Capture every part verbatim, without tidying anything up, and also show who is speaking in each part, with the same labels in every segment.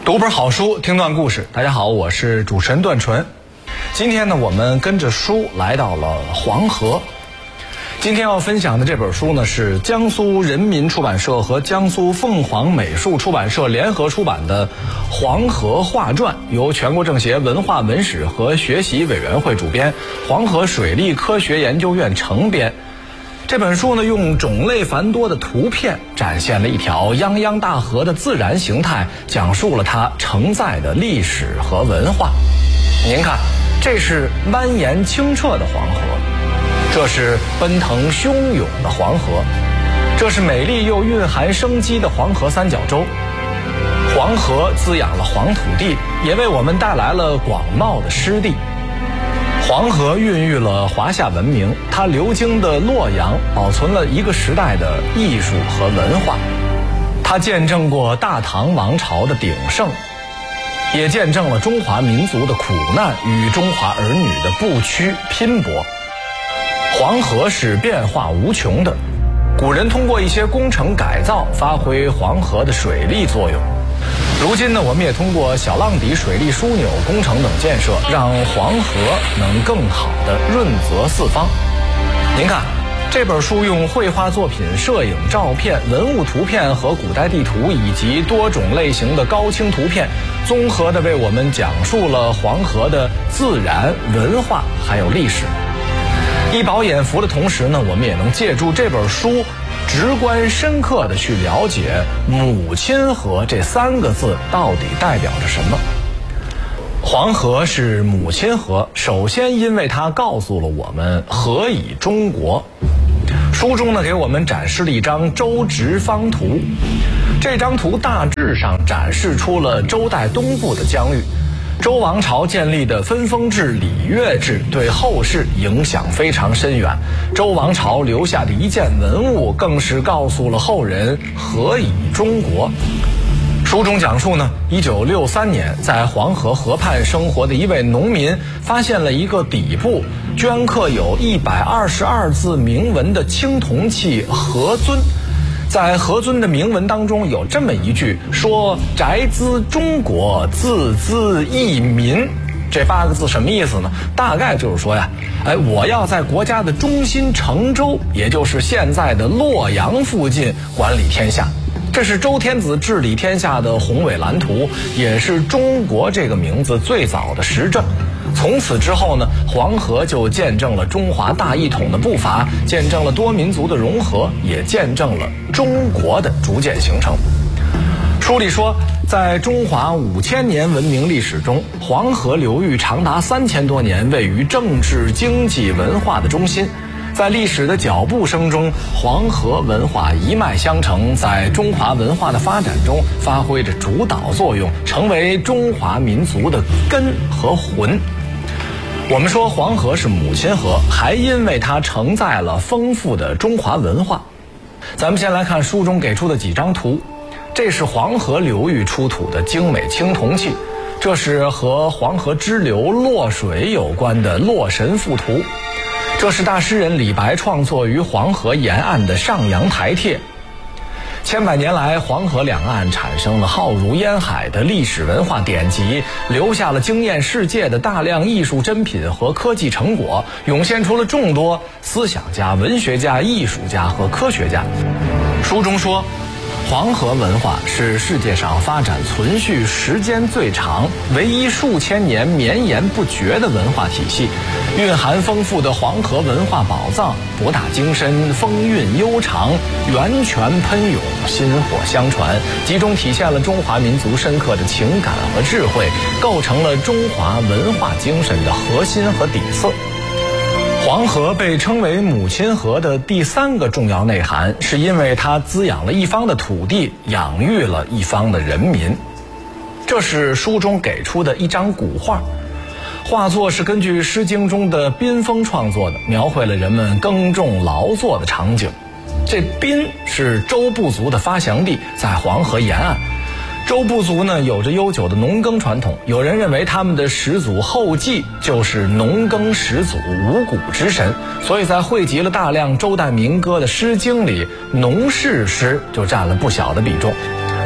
Speaker 1: 读本好书，听段故事。大家好，我是主持人段纯。今天呢，我们跟着书来到了黄河。今天要分享的这本书呢，是江苏人民出版社和江苏凤凰美术出版社联合出版的《黄河画传》，由全国政协文化文史和学习委员会主编，黄河水利科学研究院承编。这本书呢，用种类繁多的图片展现了一条泱泱大河的自然形态，讲述了它承载的历史和文化。您看，这是蜿蜒清澈的黄河，这是奔腾汹涌的黄河，这是美丽又蕴含生机的黄河三角洲。黄河滋养了黄土地，也为我们带来了广袤的湿地。黄河孕育了华夏文明，它流经的洛阳保存了一个时代的艺术和文化，它见证过大唐王朝的鼎盛，也见证了中华民族的苦难与中华儿女的不屈拼搏。黄河是变化无穷的，古人通过一些工程改造发挥黄河的水利作用。如今呢，我们也通过小浪底水利枢纽工程等建设，让黄河能更好地润泽四方。您看，这本书用绘画作品、摄影照片、文物图片和古代地图以及多种类型的高清图片，综合地为我们讲述了黄河的自然、文化还有历史。一饱眼福的同时呢，我们也能借助这本书直观深刻地去了解母亲河这三个字到底代表着什么。黄河是母亲河，首先因为它告诉了我们何以中国。书中呢，给我们展示了一张周直方图，这张图大致上展示出了周代东部的疆域。周王朝建立的分封制、礼乐制对后世影响非常深远。周王朝留下的一件文物，更是告诉了后人何以中国。书中讲述呢，一九六三年，在黄河河畔生活的一位农民发现了一个底部镌刻有一百二十二字铭文的青铜器河尊。在河尊的铭文当中有这么一句，说宅兹中国，自兹益民。这八个字什么意思呢？大概就是说呀，哎，我要在国家的中心成周，也就是现在的洛阳附近管理天下。这是周天子治理天下的宏伟蓝图，也是中国这个名字最早的实证。从此之后呢，黄河就见证了中华大一统的步伐，见证了多民族的融合，也见证了中国的逐渐形成。书里说，在中华五千年文明历史中，黄河流域长达三千多年，位于政治、经济、文化的中心。在历史的脚步声中，黄河文化一脉相承，在中华文化的发展中发挥着主导作用，成为中华民族的根和魂。我们说黄河是母亲河，还因为它承载了丰富的中华文化。咱们先来看书中给出的几张图，这是黄河流域出土的精美青铜器，这是和黄河支流洛水有关的洛神赋图，这是大诗人李白创作于黄河沿岸的上阳台帖。千百年来，黄河两岸产生了浩如烟海的历史文化典籍，留下了惊艳世界的大量艺术珍品和科技成果，涌现出了众多思想家、文学家、艺术家和科学家。书中说，黄河文化是世界上发展存续时间最长、唯一数千年绵延不绝的文化体系，蕴含丰富的黄河文化宝藏，博大精深，风韵悠长，源泉喷涌，薪火相传，集中体现了中华民族深刻的情感和智慧，构成了中华文化精神的核心和底色。黄河被称为母亲河的第三个重要内涵，是因为它滋养了一方的土地，养育了一方的人民。这是书中给出的一张古画，画作是根据《诗经》中的宾风创作的，描绘了人们耕种劳作的场景。这宾是周部族的发祥地，在黄河沿岸。周部族呢有着悠久的农耕传统，有人认为他们的始祖后稷就是农耕始祖、五谷之神，所以在汇集了大量周代民歌的《诗经》里，农事诗就占了不小的比重。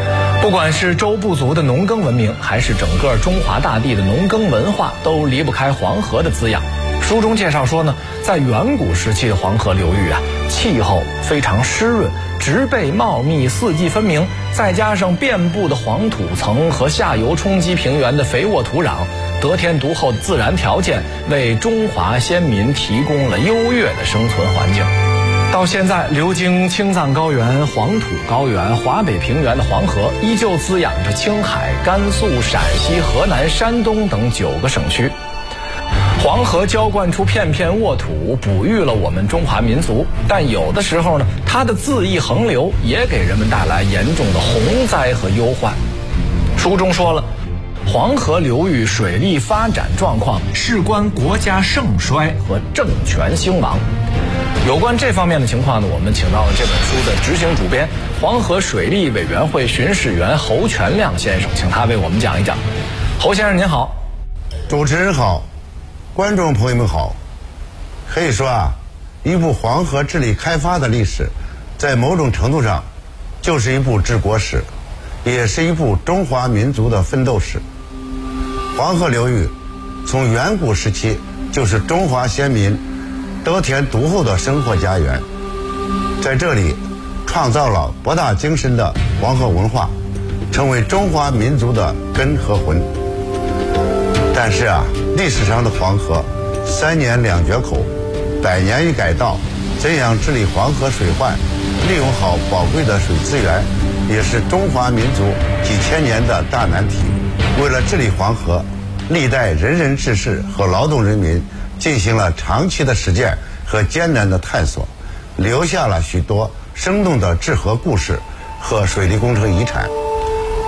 Speaker 1: 不管是周部族的农耕文明，还是整个中华大地的农耕文化，都离不开黄河的滋养。书中介绍说呢，在远古时期的黄河流域啊，气候非常湿润，植被茂密，四季分明，再加上遍布的黄土层和下游冲积平原的肥沃土壤，得天独厚的自然条件，为中华先民提供了优越的生存环境。到现在，流经青藏高原、黄土高原、华北平原的黄河，依旧滋养着青海、甘肃、陕西、河南、山东等九个省区。黄河浇灌出片片沃土，哺育了我们中华民族，但有的时候呢，它的恣意横流也给人们带来严重的洪灾和忧患。书中说了，黄河流域水利发展状况事关国家盛衰和政权兴亡。有关这方面的情况呢，我们请到了这本书的执行主编、黄河水利委员会巡视员侯全亮先生，请他为我们讲一讲。侯先生您好。
Speaker 2: 主持人好，观众朋友们好。可以说啊，一部黄河治理开发的历史，在某种程度上就是一部治国史，也是一部中华民族的奋斗史。黄河流域从远古时期就是中华先民得天独厚的生活家园，在这里创造了博大精深的黄河文化，成为中华民族的根和魂。但是啊，历史上的黄河三年两决口，百年一改道，怎样治理黄河水患，利用好宝贵的水资源，也是中华民族几千年的大难题。为了治理黄河，历代仁人志士和劳动人民进行了长期的实践和艰难的探索，留下了许多生动的治河故事和水利工程遗产。